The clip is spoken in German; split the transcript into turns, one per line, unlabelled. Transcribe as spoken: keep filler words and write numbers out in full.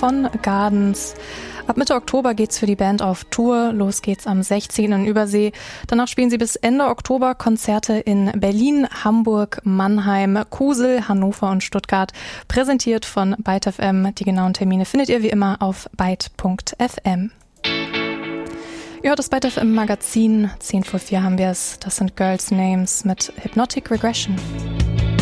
von Gardens. Ab Mitte Oktober geht's für die Band auf Tour. Los geht's am sechzehnten in Übersee. Danach spielen sie bis Ende Oktober Konzerte in Berlin, Hamburg, Mannheim, Kusel, Hannover und Stuttgart. Präsentiert von Byte F M. Die genauen Termine findet ihr wie immer auf byte punkt f m. Ihr hört das Byte F M Magazin. zehn vor vier haben wir es. Das sind Girls' Names mit Hypnotic Regression.